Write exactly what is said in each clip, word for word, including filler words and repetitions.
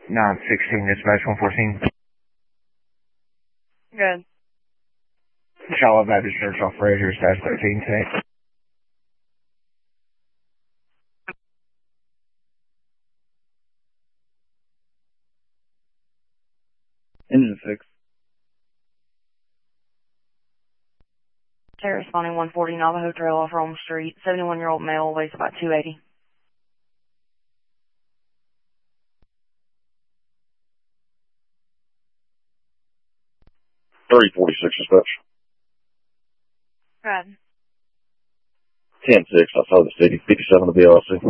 nine sixteen, dispatch one fourteen. Good. Shiloh Baptist Church off Frazier, dash thirteen, ten. Engine six. Terrace responding one forty Navajo Trail off Rome Street. seventy-one-year-old male, weighs about two eighty. thirty forty-six, dispatch. Good. ten six, outside the city, fifty-seven to B L C.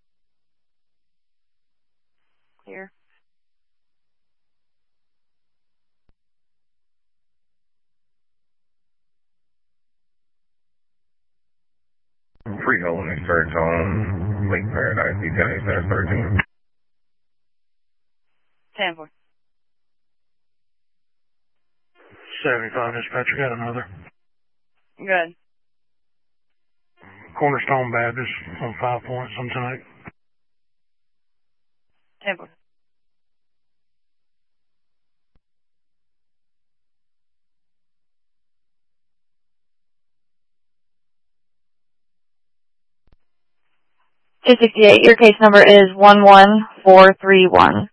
Clear. Freehold and Birds on Lake Paradise, details, dash thirteen. ten four. seventy-five, dispatcher, got another. Good. Cornerstone Baptist on Five Points on tonight. ten four. two sixty-eight, your case number is one one four three one.